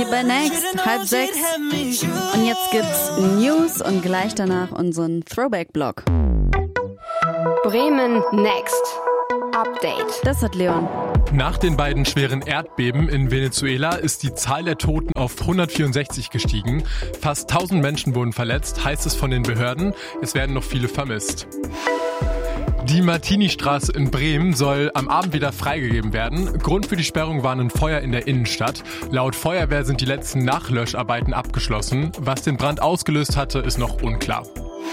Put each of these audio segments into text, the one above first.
bei Next, 5:30. Und jetzt gibt's News und gleich danach unseren Throwback-Blog. Bremen Next. Update. Das hat Leon. Nach den beiden schweren Erdbeben in Venezuela ist die Zahl der Toten auf 164 gestiegen. Fast 1000 Menschen wurden verletzt, heißt es von den Behörden. Es werden noch viele vermisst. Die Martini-Straße in Bremen soll am Abend wieder freigegeben werden. Grund für die Sperrung war ein Feuer in der Innenstadt. Laut Feuerwehr sind die letzten Nachlöscharbeiten abgeschlossen. Was den Brand ausgelöst hatte, ist noch unklar.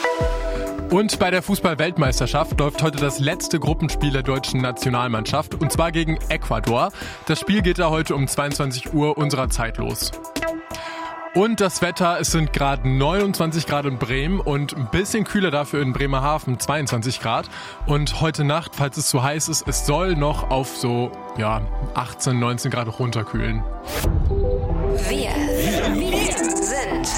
Und bei der Fußball-Weltmeisterschaft läuft heute das letzte Gruppenspiel der deutschen Nationalmannschaft, und zwar gegen Ecuador. Das Spiel geht da heute um 22 Uhr unserer Zeit los. Und das Wetter, es sind gerade 29 Grad in Bremen und ein bisschen kühler dafür in Bremerhaven, 22 Grad. Und heute Nacht, falls es zu heiß ist, es soll noch auf so 18, 19 Grad runterkühlen. Wir sind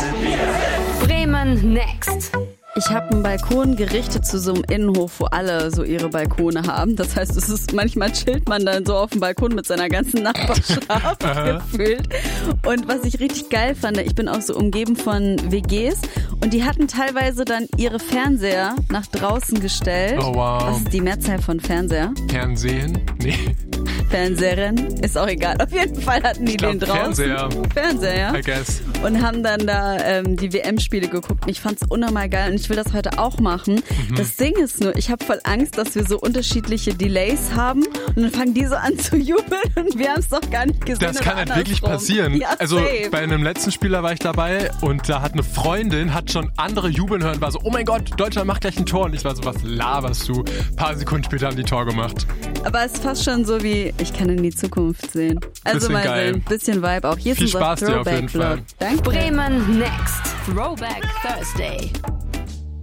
Bremen Next. Ich habe einen Balkon gerichtet zu so einem Innenhof, wo alle so ihre Balkone haben. Das heißt, manchmal chillt man dann so auf dem Balkon mit seiner ganzen Nachbarschaft gefühlt. Und was ich richtig geil fand, ich bin auch so umgeben von WGs und die hatten teilweise dann ihre Fernseher nach draußen gestellt. Oh wow. Was ist die Mehrzahl von Fernseher? Fernsehen? Nee. Fernsehrerin? Ist auch egal. Auf jeden Fall hatten die den draußen. Fernseher, ja. I guess. Und haben dann da die WM-Spiele geguckt. Und ich fand's unnormal geil und ich will das heute auch machen. Das Ding ist nur, ich habe voll Angst, dass wir so unterschiedliche Delays haben und dann fangen die so an zu jubeln und wir haben es doch gar nicht gesehen. Das kann halt wirklich passieren. Ja, also safe. bei einem letzten Spieler war ich dabei und da hat eine Freundin, hat schon andere jubeln hören, war so, oh mein Gott, Deutschland macht gleich ein Tor. Und ich war so, was laberst du? Ein paar Sekunden später haben die Tor gemacht. Aber es ist fast schon so wie, ich kann in die Zukunft sehen. Also bisschen mal geil. sehen, bisschen Vibe auch. Hier Viel ist unser Spaß dir auf jeden Fall. Throwback-Vlog. Danke. Bremen Next. Throwback Thursday.